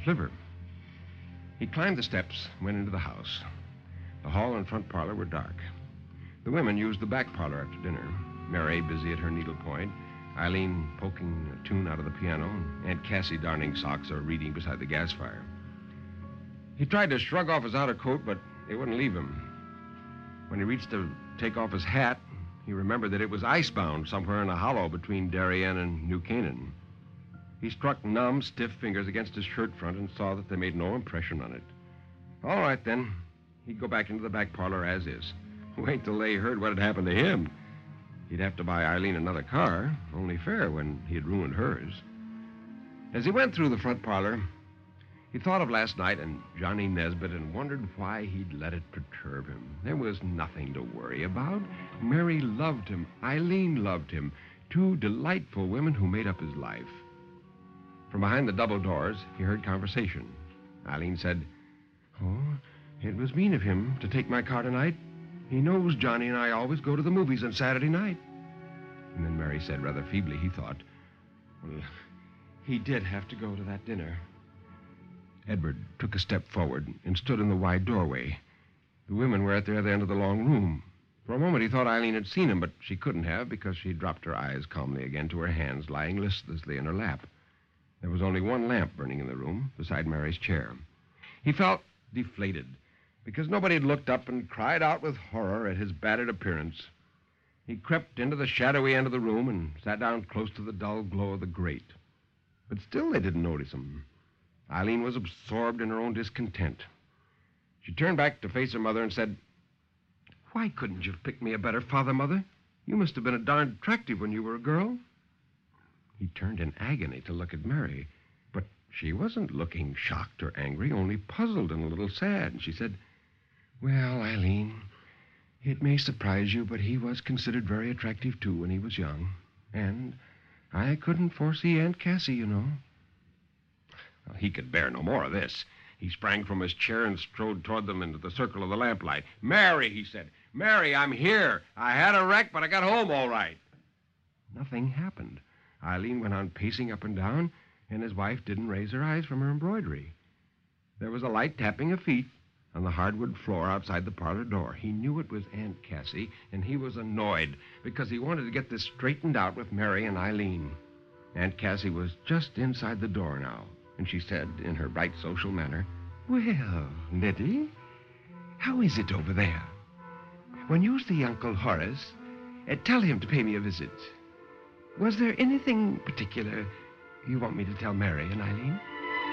flivver. He climbed the steps, went into the house. The hall and front parlor were dark. The women used the back parlor after dinner. Mary busy at her needlepoint, Eileen poking a tune out of the piano, and Aunt Cassie darning socks or reading beside the gas fire. He tried to shrug off his outer coat, but it wouldn't leave him. When he reached to take off his hat, he remembered that it was icebound somewhere in a hollow between Darien and New Canaan. He struck numb, stiff fingers against his shirt front and saw that they made no impression on it. All right, then. He'd go back into the back parlor as is. Wait till they heard what had happened to him. He'd have to buy Eileen another car, only fair when he had ruined hers. As he went through the front parlor, he thought of last night and Johnny Nesbitt and wondered why he'd let it perturb him. There was nothing to worry about. Mary loved him. Eileen loved him. Two delightful women who made up his life. From behind the double doors, he heard conversation. Eileen said, "Oh, it was mean of him to take my car tonight. He knows Johnny and I always go to the movies on Saturday night." And then Mary said rather feebly, he thought, "Well, he did have to go to that dinner." Edward took a step forward and stood in the wide doorway. The women were at the other end of the long room. For a moment he thought Eileen had seen him, but she couldn't have because she dropped her eyes calmly again to her hands lying listlessly in her lap. There was only one lamp burning in the room beside Mary's chair. He felt deflated because nobody had looked up and cried out with horror at his battered appearance. He crept into the shadowy end of the room and sat down close to the dull glow of the grate. But still they didn't notice him. Eileen was absorbed in her own discontent. She turned back to face her mother and said, "Why couldn't you have picked me a better father, Mother? You must have been a darned attractive when you were a girl." He turned in agony to look at Mary, but she wasn't looking shocked or angry, only puzzled and a little sad. And she said, "Well, Eileen, it may surprise you, but he was considered very attractive, too, when he was young. And I couldn't foresee Aunt Cassie, you know." Well, he could bear no more of this. He sprang from his chair and strode toward them into the circle of the lamplight. "Mary," he said. "Mary, I'm here. I had a wreck, but I got home all right." Nothing happened. Eileen went on pacing up and down, and his wife didn't raise her eyes from her embroidery. There was a light tapping of feet on the hardwood floor outside the parlor door. He knew it was Aunt Cassie, and he was annoyed because he wanted to get this straightened out with Mary and Eileen. Aunt Cassie was just inside the door now, and she said in her bright social manner, "Well, Liddy, how is it over there? When you see Uncle Horace, tell him to pay me a visit. Was there anything particular you want me to tell Mary and Eileen?"